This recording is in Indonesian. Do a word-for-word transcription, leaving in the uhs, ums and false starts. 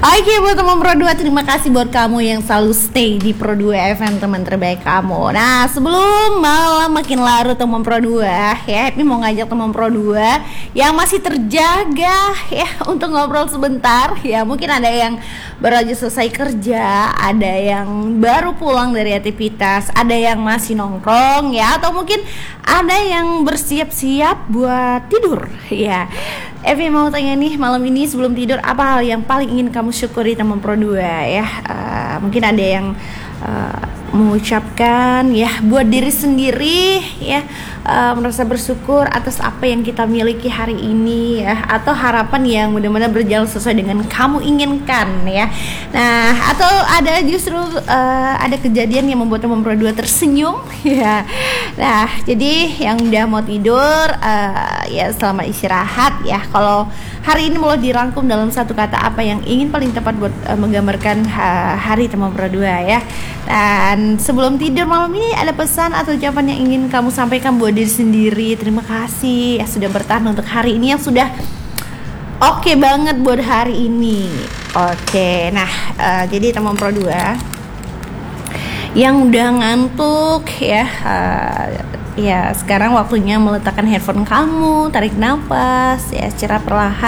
Oke buat teman Pro dua, terima kasih buat kamu yang selalu stay di Pro dua F M, teman terbaik kamu. Nah sebelum malam makin larut teman Pro dua, ya Happy mau ngajak teman Pro dua yang masih terjaga ya untuk ngobrol sebentar. Ya mungkin ada yang baru aja selesai kerja, ada yang baru pulang dari aktivitas, ada yang masih nongkrong ya, atau mungkin ada yang bersiap-siap buat tidur ya. Evi mau tanya nih, malam ini sebelum tidur apa hal yang paling ingin kamu syukuri teman Pro dua ya? Uh, mungkin ada yang uh, mengucapkan ya buat diri sendiri ya, uh, merasa bersyukur atas apa yang kita miliki hari ini ya, atau harapan yang benar-benar berjalan sesuai dengan kamu inginkan ya. Nah atau ada justru uh, ada kejadian yang membuat teman Pro dua tersenyum ya. Nah jadi yang udah mau tidur uh, ya selamat istirahat ya. Kalau hari ini mau dirangkum dalam satu kata, apa yang ingin paling tepat buat uh, menggambarkan uh, hari teman Pro dua ya. Dan sebelum tidur malam ini ada pesan atau ucapan yang ingin kamu sampaikan buat diri sendiri. Terima kasih ya sudah bertahan untuk hari ini yang sudah oke okay banget buat hari ini. Oke, okay, nah uh, jadi teman Pro dua yang udah ngantuk ya, uh, ya sekarang waktunya meletakkan headphone kamu, tarik nafas ya secara perlahan.